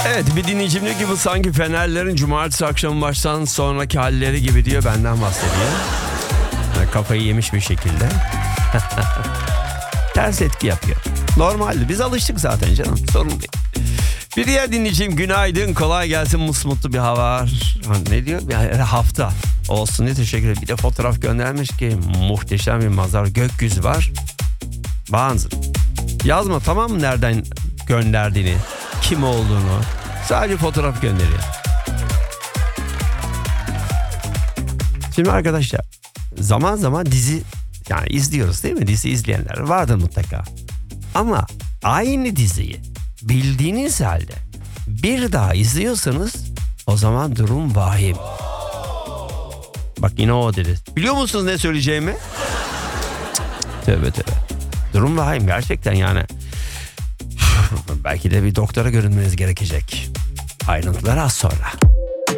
Evet, bir dinleyicim diyor ki bu sanki Fenerlerin cumartesi akşamı maçtan sonraki halleri gibi diyor, benden bahsediyor. Yani kafayı yemiş bir şekilde. Ters etki yapıyor. Normaldi, biz alıştık zaten canım, sorun değil. Bir diğer dinleyicim günaydın, kolay gelsin, musmutlu bir hava var. Ne diyor? Bir hafta olsun diye teşekkür ederim. Bir de fotoğraf göndermiş ki muhteşem bir manzara, gökyüzü var. Bazı yazma tamam mı, nereden gönderdiğini, kim olduğunu, sadece fotoğraf gönderiyor. Şimdi arkadaşlar, zaman zaman dizi yani izliyoruz değil mi? Dizi izleyenler vardır mutlaka. Ama aynı diziyi bildiğiniz halde bir daha izliyorsanız o zaman durum vahim. Bak yine o dedi. Biliyor musunuz ne söyleyeceğimi? Tövbe tövbe. Durum vahim gerçekten yani. Belki de bir doktora görünmeniz gerekecek. Ayrıntılar az sonra.